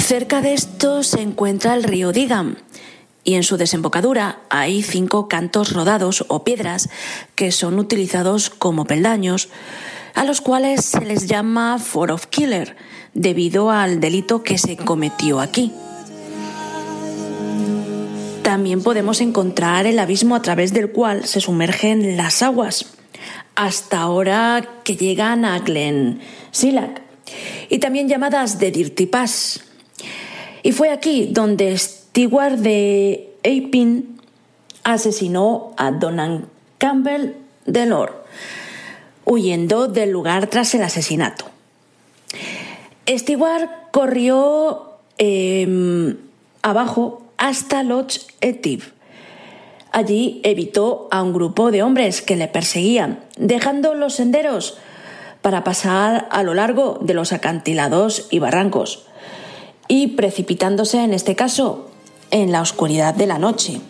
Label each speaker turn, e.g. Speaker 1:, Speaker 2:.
Speaker 1: Cerca de esto se encuentra el río Digham y en su desembocadura hay 5 cantos rodados o piedras que son utilizados como peldaños, a los cuales se les llama Ford of Killer debido al delito que se cometió aquí. También podemos encontrar el abismo a través del cual se sumergen las aguas, hasta ahora que llegan a Glen Sillac, y también llamadas The Dirty Pass. Y fue aquí donde Stewart de Appin asesinó a Donald Campbell de Lord, huyendo del lugar tras el asesinato. Stewart corrió abajo hasta Loch Ettive. Allí evitó a un grupo de hombres que le perseguían, dejando los senderos para pasar a lo largo de los acantilados y barrancos, y precipitándose en este caso en la oscuridad de la noche.